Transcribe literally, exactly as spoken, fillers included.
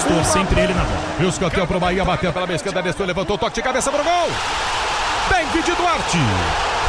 setor, sempre ele na bola. E o escanteio pro Bahia, bateu pela esquerda, desceu, levantou o toque de cabeça pro gol. David Duarte.